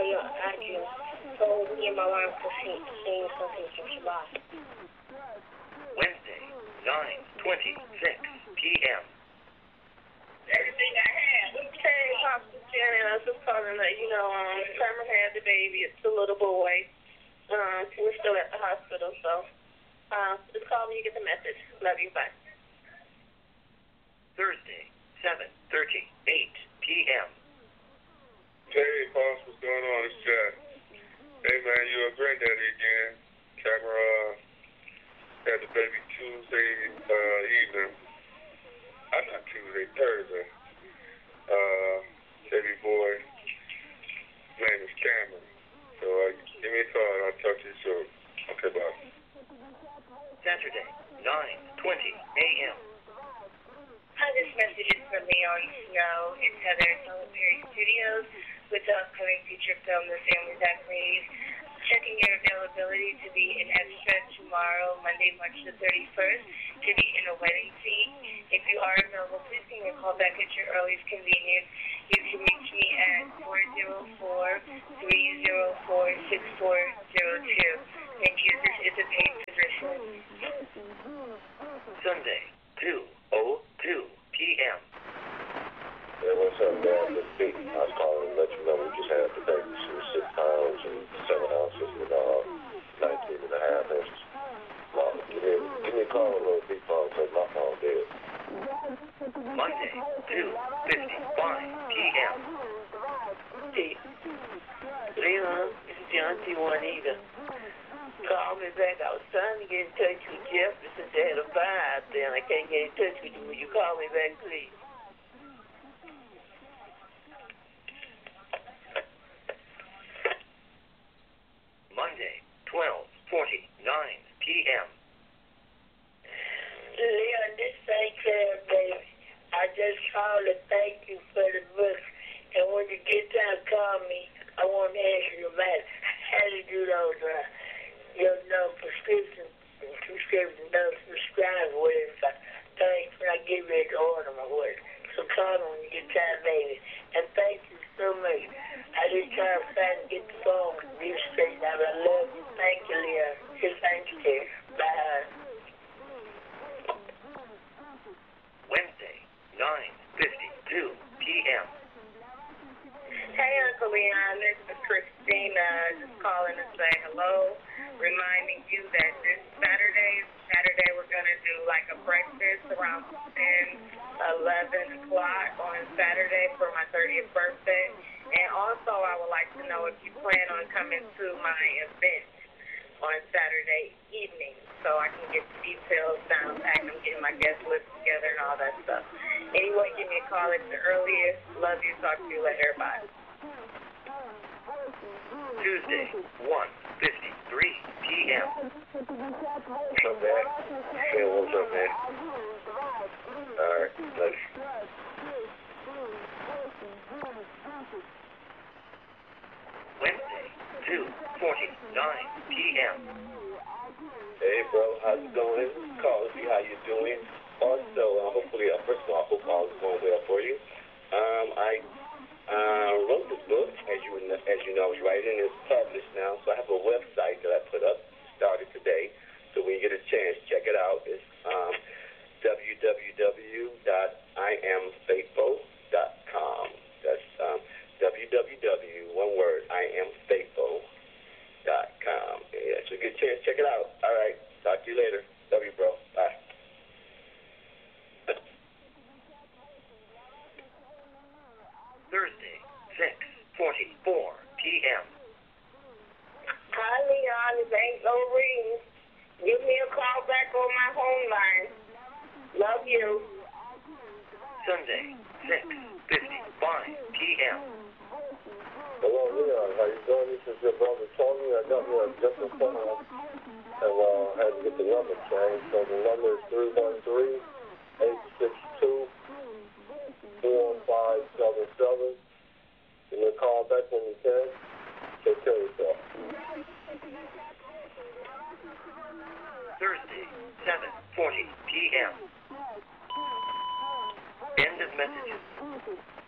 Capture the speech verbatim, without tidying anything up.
know I can hold me and my mom to sing, sing something from Shabbat. Wednesday, nine twenty-six p.m. Everything I had. Okay, Pastor Janet, I was just calling that, you know, um, Summer had the baby. It's the little boy. Um, we're still at the hospital, so uh, just call me, you get the message. Love you, bye. Thursday, seven thirty-eight p.m. Hey, boss, what's going on? It's Jack. Hey, man, you're a granddaddy again. Camera uh, had the baby Tuesday uh, evening. I'm not Tuesday, Thursday. Uh, baby boy, his name is Cameron. So uh, give me a call and I'll talk to you soon. Okay, bye. Saturday, nine twenty a.m. Hi, this message is from Leon Snow. It's Heather at Solid Perry Studios with the upcoming feature film, The Family That Grieves. Checking your availability to be an extra tomorrow, Monday, March the thirty-first, to be in a wedding scene. If you are available, please give me a call back at your earliest convenience. You can reach me at four zero four, three zero four, six four zero two. Thank you. This is a paid position. Sunday, two oh two p.m. Hey, what's up, man? This is Pete. I was calling to let you know we just had the baby. She was six pounds and seven ounces and uh, nineteen and a half inches. Well, give me, give me a call a little bit because my phone dead. Monday, two fifty-five p.m. Pete. Leon, it's Deontay Juanita. Call me back. I was trying to get in touch with Jefferson. They had a fire out there and I can't get in touch with you. Will you call me back, please? Monday, twelve forty-nine p.m. Leon, this is Saint Clair, baby. I just called to thank you for the book. And when you get time, call me. I want to ask you about how to do those, uh, you know, prescription, prescription notes, prescribe whatever things when I get ready to order my work. So call me when you get time, baby. And thank you so much. I just try to find to get the phone and be straight out. I love you. Thank you, Leon. Just thank you. Bye. Wednesday, nine fifty-two p.m. Hey, Uncle Leon, this is Christina, just calling to say hello, reminding you that this Saturday, Saturday we're going to do like a breakfast around ten, eleven o'clock on Saturday for my thirtieth birthday. And also I would like to know if you plan on coming to my event on Saturday evening so I can get the details down back. I'm getting my guest list together and all that stuff. Anyway, give me a call at the earliest. Love you. Talk to you later. Bye. Tuesday, one fifty-three p.m. What's up, man? Hey, what's up, man? All right, later. Wednesday, two forty-nine p.m. Hey, bro, how's it going? Call to see how you're doing. Also, uh, hopefully, uh, first of all, I hope all is going well for you. Um, I uh, wrote this book, as you as you know, I was writing. It's published now, so I have a website that I put up, started today. So when you get a chance, check it out. It's um, w w w dot i am faithful dot com. That's um, w w w, one word, I am faithful dot com. Yeah, so get a chance, check it out. All right, talk to you later. Love you, bro. Bye. Thursday, six forty-four p.m. Hi, Leon. It ain't no ring. Give me a call back on my home line. Love you. Sunday, six fifty-five p.m. Hello, Leon. How you doing? This is your brother Tony. I got me a different phone and uh, had to get the number changed. So the number is three one three, eight six two, four five seven seven. Give me a call back when you can. Take care of yourself. Thursday, seven forty p.m. End of messages.